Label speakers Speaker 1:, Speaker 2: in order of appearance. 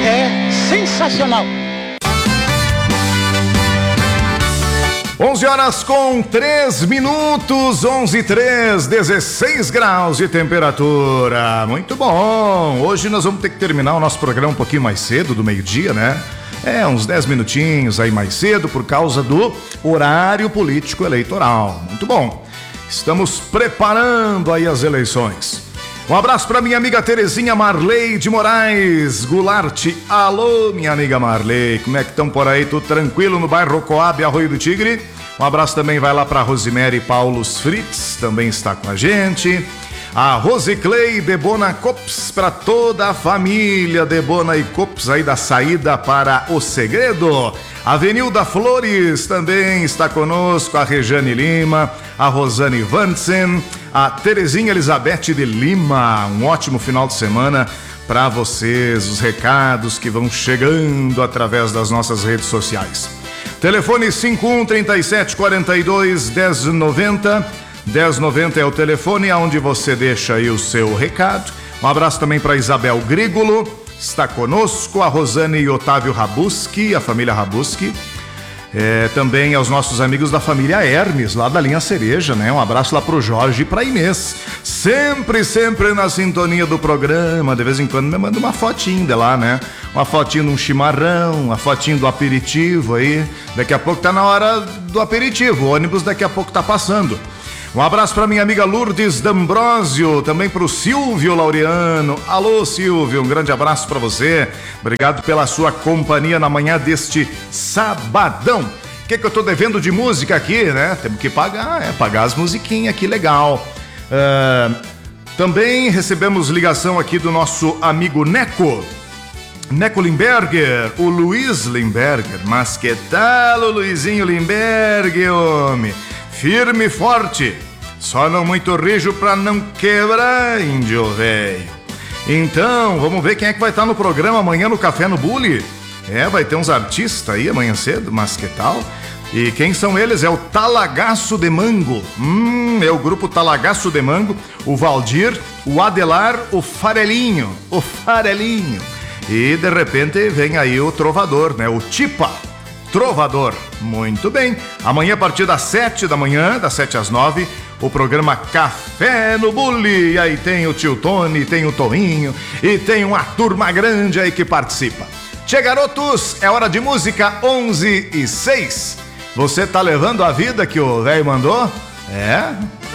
Speaker 1: é sensacional.
Speaker 2: 11 horas com 3 minutos, 11:03, 16 graus de temperatura. Muito bom. Hoje nós vamos ter que terminar o nosso programa um pouquinho mais cedo, do meio-dia, né? Uns 10 minutinhos aí mais cedo, por causa do horário político eleitoral. Muito bom. Estamos preparando aí as eleições. Um abraço para minha amiga Terezinha Marley de Moraes Goulart. Alô, minha amiga Marley, como é que estão por aí? Tudo tranquilo no bairro Coab, Arroio do Tigre? Um abraço também vai lá para Rosemary Paulos Fritz, também está com a gente. A Rosiclei Debona Cops, para toda a família Debona e Cops aí da saída para O Segredo. A Avenilda Flores também está conosco, a Rejane Lima, a Rosane Vansen, a Terezinha Elizabeth de Lima. Um ótimo final de semana para vocês, os recados que vão chegando através das nossas redes sociais. Telefone 5137421090. 1090 é o telefone onde você deixa aí o seu recado. Um abraço também para Isabel Grigolo, está conosco, a Rosane e Otávio Rabuski, a família Rabuski. Também aos nossos amigos da família Hermes, lá da linha Cereja, né? Um abraço lá pro Jorge e pra Inês. Sempre na sintonia do programa. De vez em quando me manda uma fotinho de lá, né? Uma fotinho de um chimarrão, uma fotinho do aperitivo aí. Daqui a pouco tá na hora do aperitivo. O ônibus daqui a pouco tá passando. Um abraço para minha amiga Lourdes D'Ambrosio, também para o Silvio Laureano. Alô, Silvio, um grande abraço para você. Obrigado pela sua companhia na manhã deste sabadão. O que eu tô devendo de música aqui, né? Temos que pagar as musiquinhas aqui, legal. Também recebemos ligação aqui do nosso amigo Neco Limberger, o Luiz Limberger. Mas que tal o Luizinho Limberger, homem? Firme e forte, só não muito rijo pra não quebrar, índio velho. Então, vamos ver quem é que vai estar no programa amanhã no Café no Bully. Vai ter uns artistas aí amanhã cedo, mas que tal? E quem são eles? É o Talagaço de Mango. É o grupo Talagaço de Mango, o Valdir, o Adelar, o Farelinho. E de repente vem aí o Trovador, né? O Tipa Trovador. Muito bem. Amanhã a partir das 7 da manhã, das 7 às 9, o programa Café no Bully. E aí tem o tio Tony, tem o Toninho e tem uma turma grande aí que participa. Tchê, garotos, é hora de música. 11:06. Você tá levando a vida que o velho mandou?